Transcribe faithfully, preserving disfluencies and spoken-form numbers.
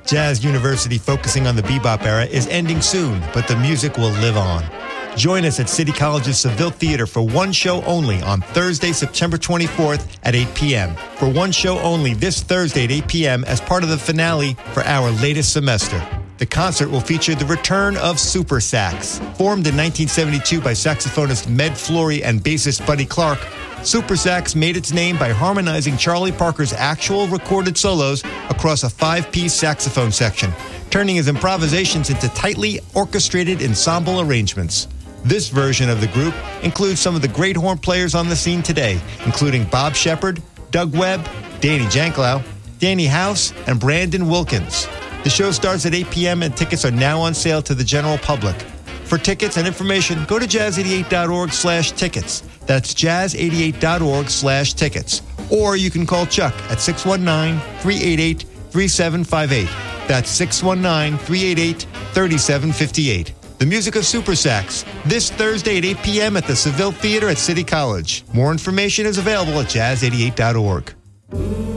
Jazz University, focusing on the bebop era, is ending soon, but the music will live on. Join us at City College's Seville Theater for one show only on Thursday, September twenty-fourth at eight p.m. For one show only this Thursday at eight p.m. as part of the finale for our latest semester. The concert will feature the return of Super Sax. Formed in nineteen seventy-two by saxophonist Med Flory and bassist Buddy Clark, Super Sax made its name by harmonizing Charlie Parker's actual recorded solos across a five-piece saxophone section, turning his improvisations into tightly orchestrated ensemble arrangements. This version of the group includes some of the great horn players on the scene today, including Bob Shepard, Doug Webb, Danny Janklow, Danny House, and Brandon Wilkins. The show starts at eight p.m. and tickets are now on sale to the general public. For tickets and information, go to jazz eighty-eight dot org slash tickets. That's jazz eighty-eight dot org slash tickets. Or you can call Chuck at six one nine, three eight eight, three seven five eight. That's six one nine, three eight eight, three seven five eight. The music of Super Sax, this Thursday at eight p.m. at the Seville Theater at City College. More information is available at jazz eighty-eight dot org.